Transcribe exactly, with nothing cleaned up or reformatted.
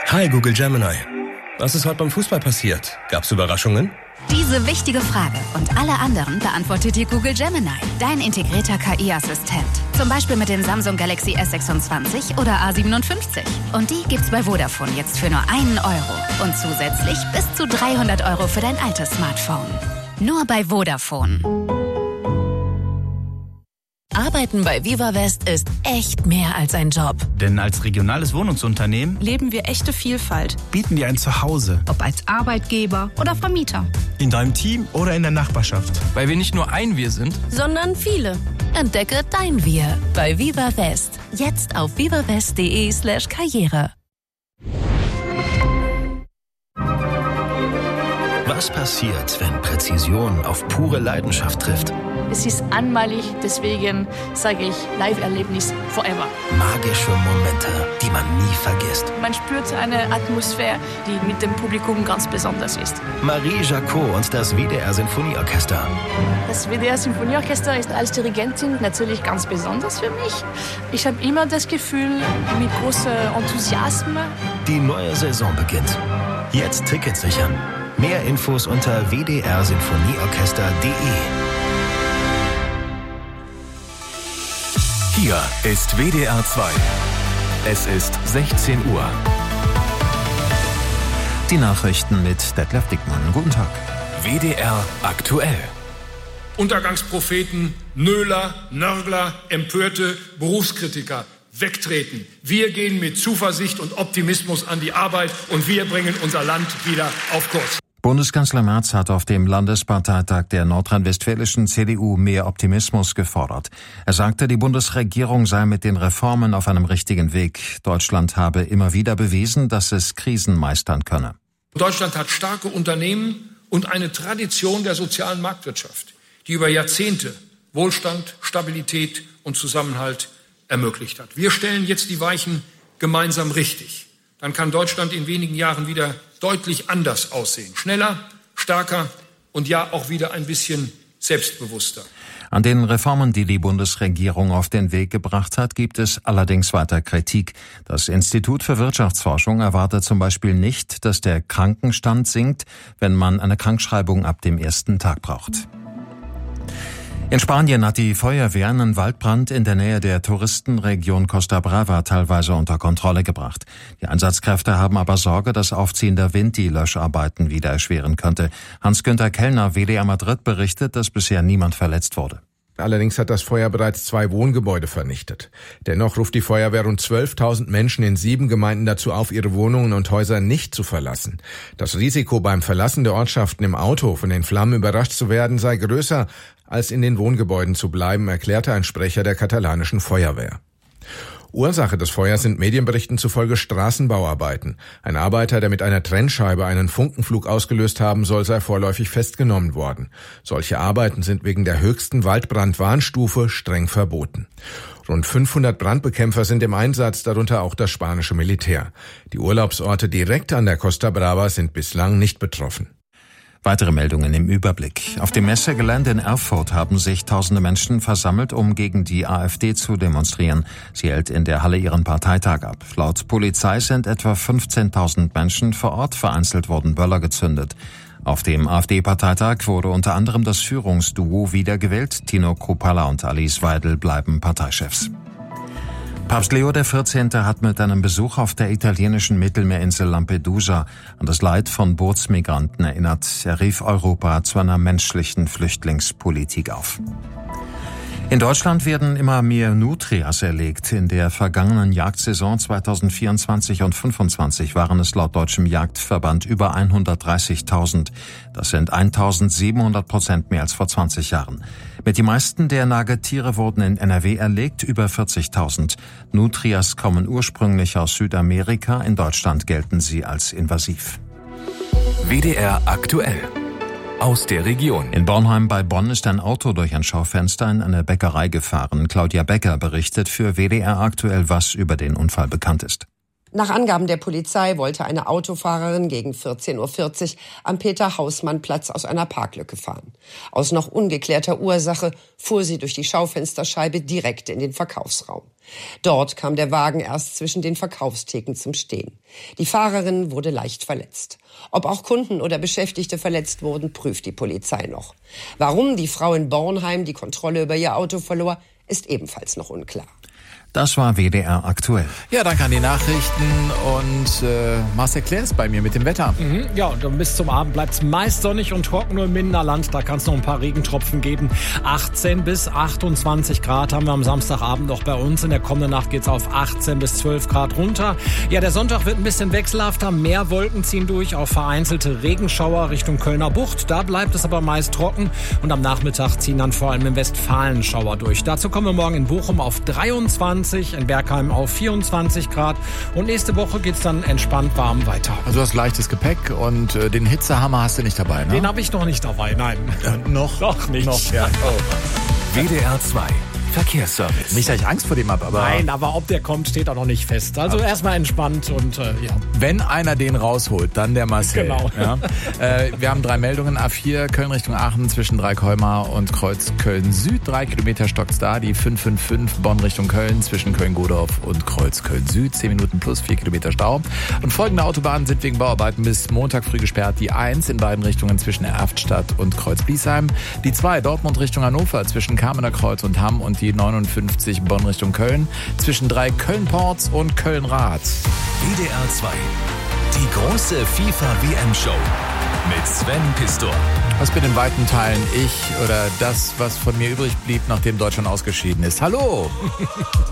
Hi Google Gemini. Was ist heute beim Fußball passiert? Gab's Überraschungen? Diese wichtige Frage und alle anderen beantwortet dir Google Gemini, dein integrierter K I-Assistent. Zum Beispiel mit dem Samsung Galaxy S sechsundzwanzig oder A siebenundfünfzig. Und die gibt's bei Vodafone jetzt für nur einen Euro. Und zusätzlich bis zu dreihundert Euro für dein altes Smartphone. Nur bei Vodafone. Arbeiten bei Viva West ist echt mehr als ein Job. Denn als regionales Wohnungsunternehmen leben wir echte Vielfalt. Bieten dir ein Zuhause. Ob als Arbeitgeber oder Vermieter. In deinem Team oder in der Nachbarschaft. Weil wir nicht nur ein Wir sind, sondern viele. Entdecke dein Wir bei Viva West. Jetzt auf vivawest.de slash Karriere. Was passiert, wenn Präzision auf pure Leidenschaft trifft? Es ist einmalig, deswegen sage ich Live-Erlebnis forever. Magische Momente, die man nie vergisst. Man spürt eine Atmosphäre, die mit dem Publikum ganz besonders ist. Marie Jacot und das W D R Sinfonieorchester. Das W D R Sinfonieorchester ist als Dirigentin natürlich ganz besonders für mich. Ich habe immer das Gefühl, mit großem Enthusiasmus. Die neue Saison beginnt. Jetzt Tickets sichern. Mehr Infos unter w d r sinfonieorchester punkt d e. Hier ist W D R zwei. Es ist sechzehn Uhr. Die Nachrichten mit Detlef Dickmann. Guten Tag. W D R aktuell. Untergangspropheten, Nöler, Nörgler, Empörte, Berufskritiker wegtreten. Wir gehen mit Zuversicht und Optimismus an die Arbeit und wir bringen unser Land wieder auf Kurs. Bundeskanzler Merz hat auf dem Landesparteitag der nordrhein-westfälischen C D U mehr Optimismus gefordert. Er sagte, die Bundesregierung sei mit den Reformen auf einem richtigen Weg. Deutschland habe immer wieder bewiesen, dass es Krisen meistern könne. Deutschland hat starke Unternehmen und eine Tradition der sozialen Marktwirtschaft, die über Jahrzehnte Wohlstand, Stabilität und Zusammenhalt ermöglicht hat. Wir stellen jetzt die Weichen gemeinsam richtig. Dann kann Deutschland in wenigen Jahren wieder deutlich anders aussehen. Schneller, stärker und ja auch wieder ein bisschen selbstbewusster. An den Reformen, die die Bundesregierung auf den Weg gebracht hat, gibt es allerdings weiter Kritik. Das Institut für Wirtschaftsforschung erwartet zum Beispiel nicht, dass der Krankenstand sinkt, wenn man eine Krankschreibung ab dem ersten Tag braucht. In Spanien hat die Feuerwehr einen Waldbrand in der Nähe der Touristenregion Costa Brava teilweise unter Kontrolle gebracht. Die Einsatzkräfte haben aber Sorge, dass aufziehender Wind die Löscharbeiten wieder erschweren könnte. Hans-Günther Kellner, W D R Madrid, berichtet, dass bisher niemand verletzt wurde. Allerdings hat das Feuer bereits zwei Wohngebäude vernichtet. Dennoch ruft die Feuerwehr rund zwölftausend Menschen in sieben Gemeinden dazu auf, ihre Wohnungen und Häuser nicht zu verlassen. Das Risiko beim Verlassen der Ortschaften im Auto von den Flammen überrascht zu werden sei größer, als in den Wohngebäuden zu bleiben, erklärte ein Sprecher der katalanischen Feuerwehr. Ursache des Feuers sind Medienberichten zufolge Straßenbauarbeiten. Ein Arbeiter, der mit einer Trennscheibe einen Funkenflug ausgelöst haben soll, sei vorläufig festgenommen worden. Solche Arbeiten sind wegen der höchsten Waldbrandwarnstufe streng verboten. Rund fünfhundert Brandbekämpfer sind im Einsatz, darunter auch das spanische Militär. Die Urlaubsorte direkt an der Costa Brava sind bislang nicht betroffen. Weitere Meldungen im Überblick. Auf dem Messegelände in Erfurt haben sich tausende Menschen versammelt, um gegen die AfD zu demonstrieren. Sie hält in der Halle ihren Parteitag ab. Laut Polizei sind etwa fünfzehntausend Menschen vor Ort, vereinzelt wurden Böller gezündet. Auf dem AfD-Parteitag wurde unter anderem das Führungsduo wiedergewählt. Tino Kruppalla und Alice Weidel bleiben Parteichefs. Papst Leo der vierzehnte hat mit einem Besuch auf der italienischen Mittelmeerinsel Lampedusa an das Leid von Bootsmigranten erinnert. Er rief Europa zu einer menschlichen Flüchtlingspolitik auf. In Deutschland werden immer mehr Nutrias erlegt. In der vergangenen Jagdsaison zweitausendvierundzwanzig und fünfundzwanzig waren es laut deutschem Jagdverband über hundertdreißigtausend. Das sind eintausendsiebenhundert Prozent mehr als vor zwanzig Jahren. Mit die meisten der Nagetiere wurden in N R W erlegt, über vierzigtausend. Nutrias kommen ursprünglich aus Südamerika. In Deutschland gelten sie als invasiv. W D R aktuell. Aus der Region. In Bornheim bei Bonn ist ein Auto durch ein Schaufenster in eine Bäckerei gefahren. Claudia Becker berichtet für W D R aktuell, was über den Unfall bekannt ist. Nach Angaben der Polizei wollte eine Autofahrerin gegen vierzehn Uhr vierzig am Peter-Hausmann-Platz aus einer Parklücke fahren. Aus noch ungeklärter Ursache fuhr sie durch die Schaufensterscheibe direkt in den Verkaufsraum. Dort kam der Wagen erst zwischen den Verkaufstheken zum Stehen. Die Fahrerin wurde leicht verletzt. Ob auch Kunden oder Beschäftigte verletzt wurden, prüft die Polizei noch. Warum die Frau in Bornheim die Kontrolle über ihr Auto verlor, ist ebenfalls noch unklar. Das war W D R aktuell. Ja, danke an die Nachrichten und äh, Marcel Claire ist bei mir mit dem Wetter. Mhm, ja, und bis zum Abend bleibt es meist sonnig und trocken, nur im Minderland. Da kann es noch ein paar Regentropfen geben. achtzehn bis achtundzwanzig Grad haben wir am Samstagabend noch bei uns. In der kommenden Nacht geht es auf achtzehn bis zwölf Grad runter. Ja, der Sonntag wird ein bisschen wechselhafter. Mehr Wolken ziehen durch, auch vereinzelte Regenschauer Richtung Kölner Bucht. Da bleibt es aber meist trocken. Und am Nachmittag ziehen dann vor allem im Westfalen Schauer durch. Dazu kommen wir morgen in Bochum auf dreiundzwanzig, in Bergheim auf vierundzwanzig Grad und nächste Woche geht's dann entspannt warm weiter. Also du hast leichtes Gepäck und äh, den Hitzehammer hast du nicht dabei, ne? Den habe ich noch nicht dabei, nein. Äh, noch? Noch nicht. Noch, ja. Oh. W D R zwei Verkehrsservice. Nicht, dass ich Angst vor dem habe, aber... Nein, aber ob der kommt, steht auch noch nicht fest. Also okay. Erstmal entspannt und äh, ja. Wenn einer den rausholt, dann der Marcel. Genau. Ja. äh, wir haben drei Meldungen. A vier, Köln Richtung Aachen zwischen Dreikolmar und Kreuz Köln-Süd. Drei Kilometer stockt's da. Die fünf fünf fünf Bonn Richtung Köln zwischen Köln-Godorf und Kreuz Köln-Süd. Zehn Minuten plus vier Kilometer Stau. Und folgende Autobahnen sind wegen Bauarbeiten bis Montag früh gesperrt. Die eins in beiden Richtungen zwischen Erftstadt und Kreuz-Bliesheim. Die zwei Dortmund Richtung Hannover zwischen Kamener Kreuz und Hamm und die neunundfünfzig Bonn Richtung Köln, zwischen drei Köln-Ports und Köln-Rath. W D R zwei, die große FIFA-W M-Show mit Sven Pistor. Was bin in weiten Teilen ich oder das, was von mir übrig blieb, nachdem Deutschland ausgeschieden ist. Hallo!